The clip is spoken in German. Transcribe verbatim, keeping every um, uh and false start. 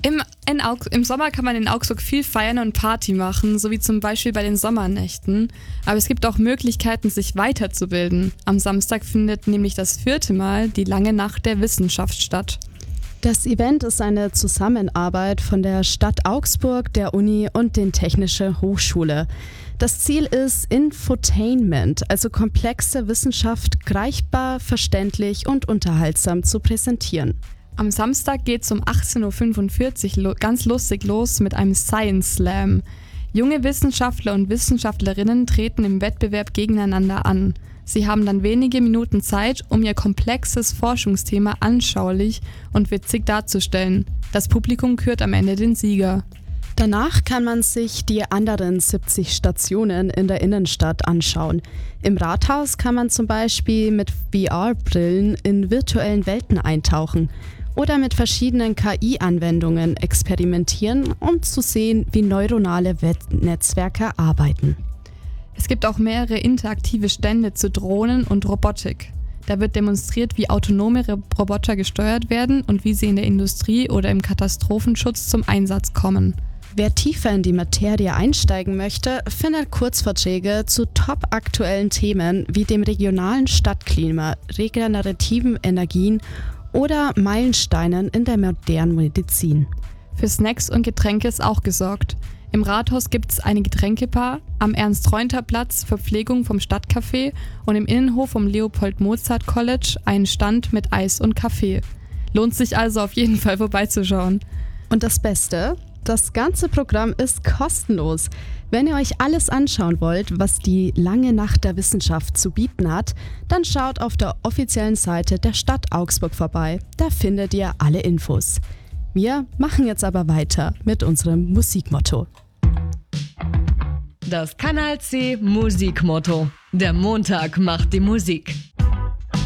Im, in Augs- Im Sommer kann man in Augsburg viel feiern und Party machen, so wie zum Beispiel bei den Sommernächten. Aber es gibt auch Möglichkeiten, sich weiterzubilden. Am Samstag findet nämlich das vierte Mal die lange Nacht der Wissenschaft statt. Das Event ist eine Zusammenarbeit von der Stadt Augsburg, der Uni und den Technische Hochschule. Das Ziel ist Infotainment, also komplexe Wissenschaft greifbar, verständlich und unterhaltsam zu präsentieren. Am Samstag geht es um achtzehn Uhr fünfundvierzig lo- ganz lustig los mit einem Science Slam. Junge Wissenschaftler und Wissenschaftlerinnen treten im Wettbewerb gegeneinander an. Sie haben dann wenige Minuten Zeit, um ihr komplexes Forschungsthema anschaulich und witzig darzustellen. Das Publikum kürt am Ende den Sieger. Danach kann man sich die anderen siebzig Stationen in der Innenstadt anschauen. Im Rathaus kann man zum Beispiel mit V R-Brillen in virtuellen Welten eintauchen oder mit verschiedenen K I-Anwendungen experimentieren, um zu sehen, wie neuronale Netzwerke arbeiten. Es gibt auch mehrere interaktive Stände zu Drohnen und Robotik. Da wird demonstriert, wie autonome Roboter gesteuert werden und wie sie in der Industrie oder im Katastrophenschutz zum Einsatz kommen. Wer tiefer in die Materie einsteigen möchte, findet Kurzvorträge zu top-aktuellen Themen wie dem regionalen Stadtklima, regenerativen Energien oder Meilensteinen in der modernen Medizin. Für Snacks und Getränke ist auch gesorgt. Im Rathaus gibt es eine Getränkebar, am Ernst-Reunter-Platz Verpflegung vom Stadtcafé und im Innenhof vom Leopold-Mozart-College einen Stand mit Eis und Kaffee. Lohnt sich also auf jeden Fall vorbeizuschauen. Und das Beste? Das ganze Programm ist kostenlos. Wenn ihr euch alles anschauen wollt, was die lange Nacht der Wissenschaft zu bieten hat, dann schaut auf der offiziellen Seite der Stadt Augsburg vorbei. Da findet ihr alle Infos. Wir machen jetzt aber weiter mit unserem Musikmotto. Das Kanal C Musikmotto. Der Montag macht die Musik.